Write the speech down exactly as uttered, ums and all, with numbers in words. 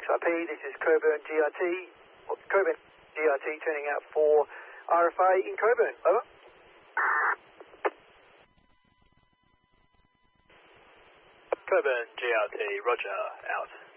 R P, this is Coburn G R T. Coburn G R T turning out for R F A in Coburn. Over. Coburn G R T, roger, out.